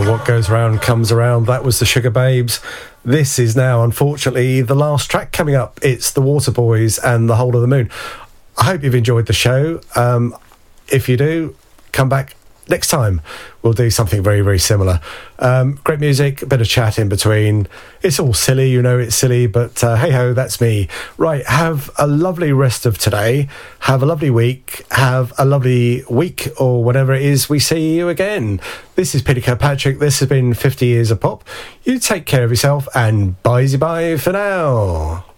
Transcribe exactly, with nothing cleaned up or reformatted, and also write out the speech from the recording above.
What goes round comes around. That was the Sugar Babes. This is now, unfortunately, the last track coming up. It's the Waterboys and The Hole of the Moon. I hope you've enjoyed the show. Um, if you do, come back next time. We'll do something very, very similar. Um, great music, a bit of chat in between. It's all silly, you know it's silly, but uh, hey-ho, that's me. Right, have a lovely rest of today. Have a lovely week. Have a lovely week, or whatever it is we see you again. This is Peter Kirkpatrick. This has been fifty Years of Pop. You take care of yourself, and bye-bye for now.